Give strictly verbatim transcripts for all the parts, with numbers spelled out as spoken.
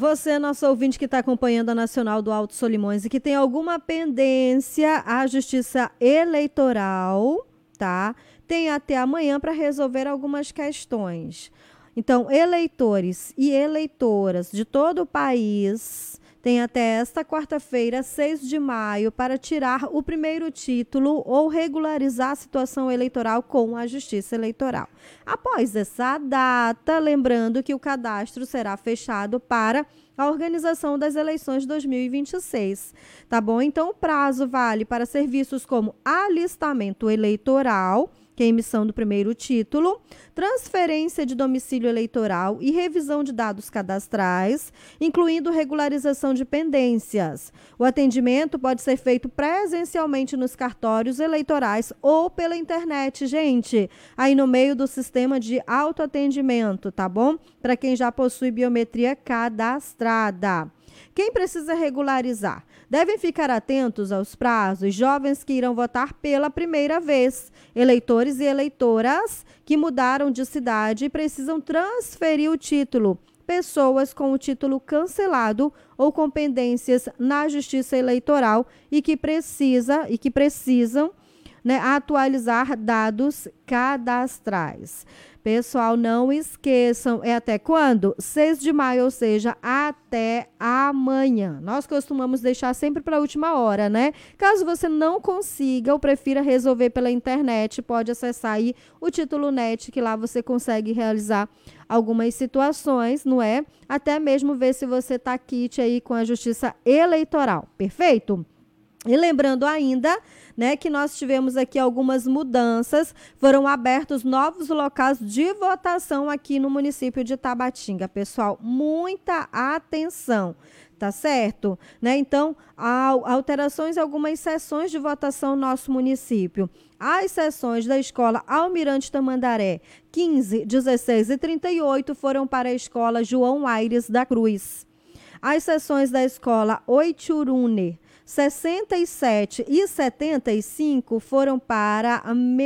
você, nosso ouvinte que está acompanhando a Nacional do Alto Solimões e que tem alguma pendência à Justiça Eleitoral, tá? Tem até amanhã para resolver algumas questões. Então, eleitores e eleitoras de todo o país têm até esta quarta-feira, seis de maio, para tirar o primeiro título ou regularizar a situação eleitoral com a Justiça Eleitoral. Após essa data, lembrando que o cadastro será fechado para a organização das eleições de dois mil e vinte e seis, tá bom? Então, o prazo vale para serviços como alistamento eleitoral, que é a emissão do primeiro título, transferência de domicílio eleitoral e revisão de dados cadastrais, incluindo regularização de pendências. O atendimento pode ser feito presencialmente nos cartórios eleitorais ou pela internet, gente, aí no meio do sistema de autoatendimento, tá bom? Para quem já possui biometria cadastrada. Quem precisa regularizar? Devem ficar atentos aos prazos jovens que irão votar pela primeira vez, eleitores e eleitoras que mudaram de cidade e precisam transferir o título, pessoas com o título cancelado ou com pendências na Justiça Eleitoral e que precisa e que precisam, né, atualizar dados cadastrais. Pessoal, não esqueçam, é até quando? seis de maio, ou seja, até amanhã. Nós costumamos deixar sempre para a última hora, né? Caso você não consiga ou prefira resolver pela internet, pode acessar aí o Título Net, que lá você consegue realizar algumas situações, não é? Até mesmo ver se você está quite aí com a Justiça Eleitoral, perfeito? E lembrando ainda, né, que nós tivemos aqui algumas mudanças, foram abertos novos locais de votação aqui no município de Tabatinga. Pessoal, muita atenção, tá certo? Né? Então, alterações em algumas sessões de votação no nosso município. As sessões da Escola Almirante Tamandaré, quinze, dezesseis e trinta e oito, foram para a Escola João Aires da Cruz. As sessões da Escola Oiturune, sessenta e sete e setenta e cinco, foram para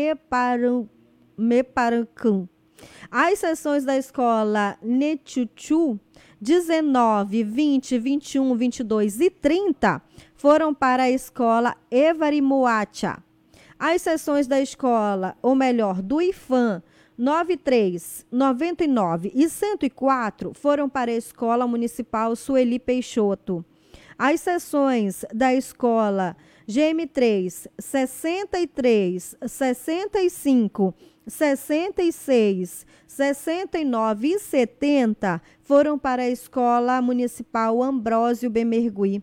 Meparancã. As sessões da Escola Nechuchu, dezenove, vinte, vinte e um, vinte e dois e trinta, foram para a Escola Evarimuacha. As sessões da Escola, ou melhor, do IFAM, noventa e três, noventa e nove e cento e quatro, foram para a Escola Municipal Sueli Peixoto. As sessões da Escola G M três, sessenta e três, sessenta e cinco, sessenta e seis, sessenta e nove e setenta foram para a Escola Municipal Ambrósio Bemergui.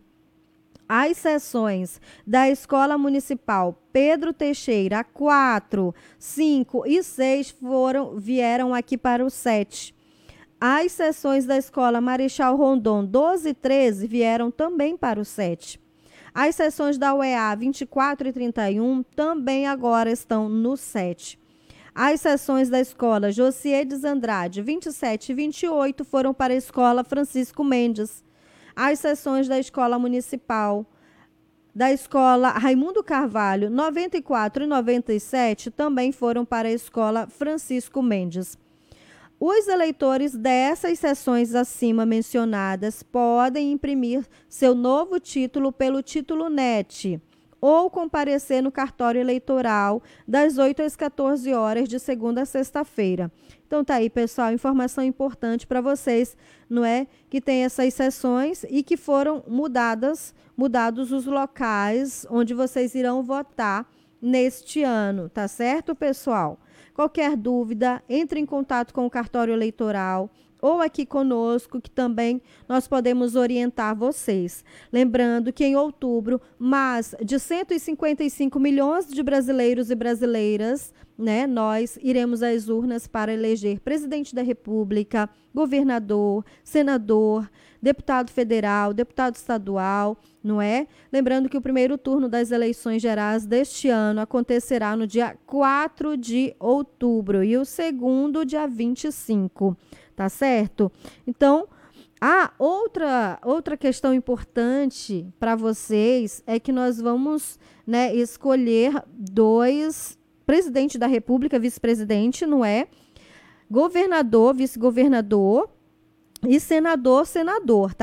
As sessões da Escola Municipal Pedro Teixeira quatro, cinco e seis foram, vieram aqui para o sete. As sessões da Escola Marechal Rondon doze e treze vieram também para o sete. As sessões da U E A vinte e quatro e trinta e um também agora estão no sete. As sessões da Escola Josiedes Andrade vinte e sete e vinte e oito foram para a Escola Francisco Mendes. As sessões da Escola Municipal, da Escola Raimundo Carvalho noventa e quatro e noventa e sete também foram para a Escola Francisco Mendes. Os eleitores dessas sessões acima mencionadas podem imprimir seu novo título pelo Título Net ou comparecer no cartório eleitoral das oito às quatorze horas de segunda a sexta-feira. Então tá aí, pessoal, informação importante para vocês, não é? Que tem essas sessões e que foram mudadas, mudados os locais onde vocês irão votar neste ano, tá certo, pessoal? Qualquer dúvida, entre em contato com o cartório eleitoral ou aqui conosco, que também nós podemos orientar vocês. Lembrando que em outubro, mais de cento e cinquenta e cinco milhões de brasileiros e brasileiras, né, nós iremos às urnas para eleger presidente da República, governador, senador, deputado federal, deputado estadual, não é? Lembrando que o primeiro turno das eleições gerais deste ano acontecerá no dia quatro de outubro e o segundo dia vinte e cinco, tá certo? Então, a outra, outra questão importante para vocês é que nós vamos, né, escolher dois presidente da República, vice-presidente, não é? Governador, vice-governador e senador, senador, tá?